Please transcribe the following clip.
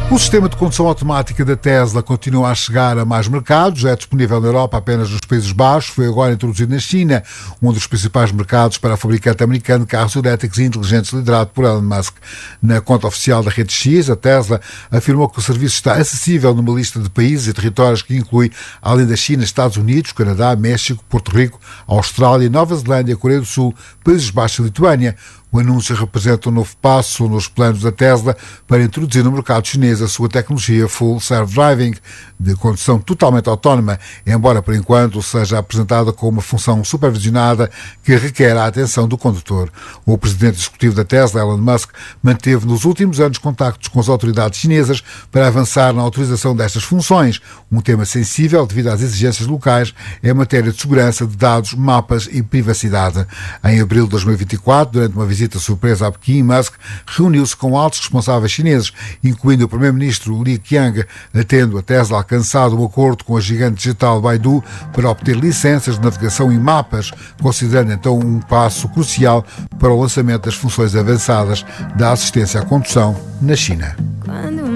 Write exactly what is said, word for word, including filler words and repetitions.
O sistema de condução automática da Tesla continua a chegar a mais mercados. É disponível na Europa apenas nos Países Baixos. Foi agora introduzido na China, um dos principais mercados para a fabricante americana de carros elétricos e inteligentes, liderado por Elon Musk. Na conta oficial da rede X, a Tesla afirmou que o serviço está acessível numa lista de países e territórios que inclui, além da China, Estados Unidos, Canadá, México, Porto Rico, Austrália, Nova Zelândia, Coreia do Sul, Países Baixos e Lituânia. O anúncio representa um novo passo nos planos da Tesla para introduzir no mercado chinês a sua tecnologia Full Self-Driving, de condução totalmente autónoma, embora por enquanto seja apresentada como uma função supervisionada que requer a atenção do condutor. O presidente executivo da Tesla, Elon Musk, manteve nos últimos anos contactos com as autoridades chinesas para avançar na autorização destas funções, um tema sensível devido às exigências locais em matéria de segurança de dados, mapas e privacidade. Em abril de dois mil e vinte e quatro, durante uma visita surpresa a Pequim, Musk reuniu-se com altos responsáveis chineses, incluindo o primeiro-ministro Li Qiang, tendo a Tesla alcançado um acordo com a gigante digital Baidu para obter licenças de navegação em mapas, considerando então um passo crucial para o lançamento das funções avançadas da assistência à condução na China.